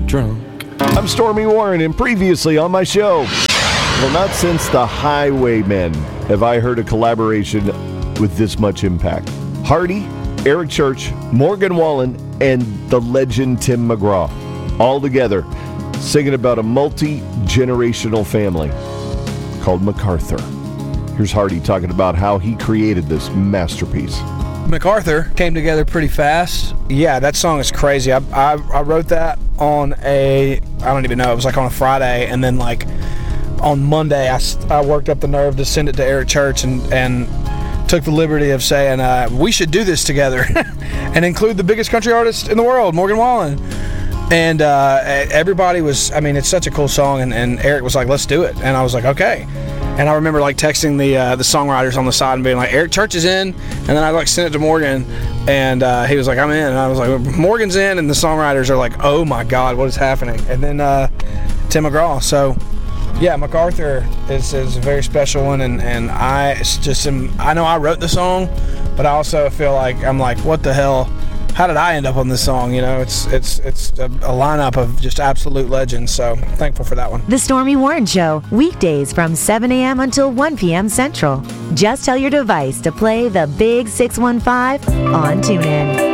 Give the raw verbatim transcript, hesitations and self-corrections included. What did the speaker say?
drunk. I'm Stormy Warren, and previously on my show. Well, not since the Highwaymen have I heard a collaboration with this much impact. Hardy, Eric Church, Morgan Wallen, and the legend Tim McGraw, all together singing about a multi-generational family called MacArthur. Here's Hardy talking about how he created this masterpiece. MacArthur came together pretty fast. Yeah, that song is crazy. I, I I wrote that on a, I don't even know, it was like on a Friday, and then like on Monday I, I worked up the nerve to send it to Eric Church and, and took the liberty of saying uh, we should do this together and include the biggest country artist in the world, Morgan Wallen. And uh, everybody was, I mean, it's such a cool song, and, and Eric was like, let's do it. And I was like, okay. And I remember like texting the uh, the songwriters on the side and being like, Eric Church is in. And then I like sent it to Morgan, and uh, he was like, I'm in. And I was like, Morgan's in. And the songwriters are like, oh my God, what is happening? And then uh, Tim McGraw. So yeah, MacArthur is, is a very special one. And, and I just am, I know I wrote the song, but I also feel like I'm like, what the hell? How did I end up on this song? You know, it's it's it's a, a lineup of just absolute legends. So thankful for that one. The Stormy Warren Show, weekdays from seven a.m. until one p.m. Central. Just tell your device to play the Big six one five on TuneIn.